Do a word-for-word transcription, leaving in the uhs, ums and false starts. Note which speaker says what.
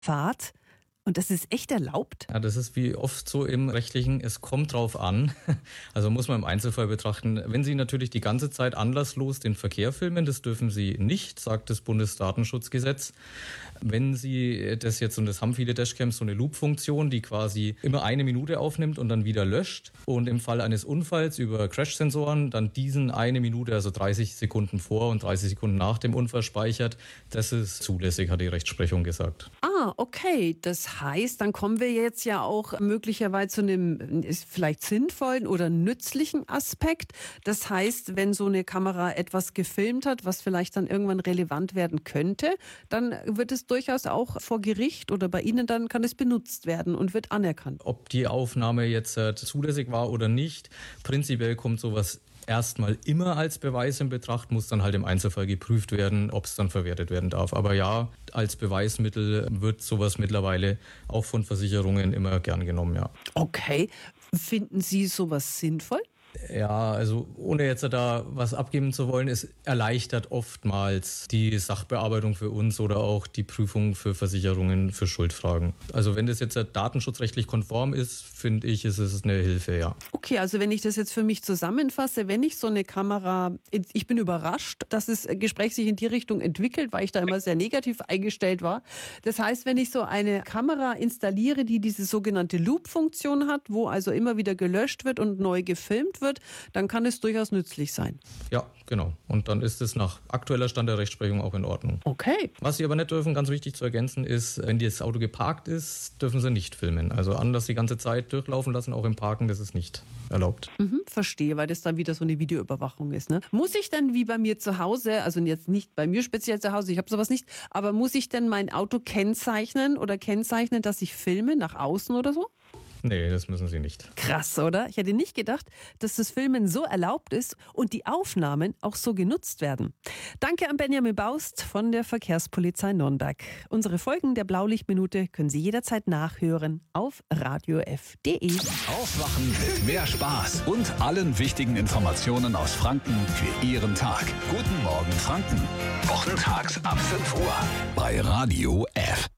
Speaker 1: fahrt. Und das ist echt erlaubt?
Speaker 2: Ja, das ist wie oft so im Rechtlichen, es kommt drauf an. Also muss man im Einzelfall betrachten. Wenn Sie natürlich die ganze Zeit anlasslos den Verkehr filmen, das dürfen Sie nicht, sagt das Bundesdatenschutzgesetz. Wenn Sie das jetzt, und das haben viele Dashcams, so eine Loop-Funktion, die quasi immer eine Minute aufnimmt und dann wieder löscht und im Fall eines Unfalls über Crash-Sensoren dann diesen eine Minute, also dreißig Sekunden vor und dreißig Sekunden nach dem Unfall speichert, das ist zulässig, hat die Rechtsprechung gesagt.
Speaker 1: Ah, okay. Das heißt, dann kommen wir jetzt ja auch möglicherweise zu einem vielleicht sinnvollen oder nützlichen Aspekt. Das heißt, wenn so eine Kamera etwas gefilmt hat, was vielleicht dann irgendwann relevant werden könnte, dann wird es durchaus auch vor Gericht oder bei Ihnen dann kann es benutzt werden und wird anerkannt.
Speaker 2: Ob die Aufnahme jetzt äh, zulässig war oder nicht, prinzipiell kommt sowas erstmal immer als Beweis in Betracht, muss dann halt im Einzelfall geprüft werden, ob es dann verwertet werden darf. Aber ja, als Beweismittel wird sowas mittlerweile auch von Versicherungen immer gern genommen, ja.
Speaker 1: Okay. Finden Sie sowas sinnvoll?
Speaker 2: Ja, also ohne jetzt da was abgeben zu wollen, es erleichtert oftmals die Sachbearbeitung für uns oder auch die Prüfung für Versicherungen für Schuldfragen. Also wenn das jetzt datenschutzrechtlich konform ist, finde ich, ist es eine Hilfe, ja.
Speaker 1: Okay, also wenn ich das jetzt für mich zusammenfasse, wenn ich so eine Kamera, ich bin überrascht, dass das Gespräch sich in die Richtung entwickelt, weil ich da immer sehr negativ eingestellt war. Das heißt, wenn ich so eine Kamera installiere, die diese sogenannte Loop-Funktion hat, wo also immer wieder gelöscht wird und neu gefilmt wird, dann kann es durchaus nützlich sein.
Speaker 2: Ja, genau. Und dann ist es nach aktueller Stand der Rechtsprechung auch in Ordnung.
Speaker 1: Okay.
Speaker 2: Was Sie aber nicht dürfen, ganz wichtig zu ergänzen, ist, wenn das Auto geparkt ist, dürfen Sie nicht filmen. Also anders die ganze Zeit durchlaufen lassen, auch im Parken, das ist nicht erlaubt.
Speaker 1: Mhm, verstehe, weil das dann wieder so eine Videoüberwachung ist. Ne? Muss ich denn wie bei mir zu Hause, also jetzt nicht bei mir speziell zu Hause, ich habe sowas nicht, aber muss ich denn mein Auto kennzeichnen oder kennzeichnen, dass ich filme nach außen oder so?
Speaker 2: Nee, das müssen Sie nicht.
Speaker 1: Krass, oder? Ich hätte nicht gedacht, dass das Filmen so erlaubt ist und die Aufnahmen auch so genutzt werden. Danke an Benjamin Baust von der Verkehrspolizei Nürnberg. Unsere Folgen der Blaulichtminute können Sie jederzeit nachhören auf radio f punkt de.
Speaker 3: Aufwachen mit mehr Spaß und allen wichtigen Informationen aus Franken für Ihren Tag. Guten Morgen Franken. Wochentags ab fünf Uhr bei Radio F.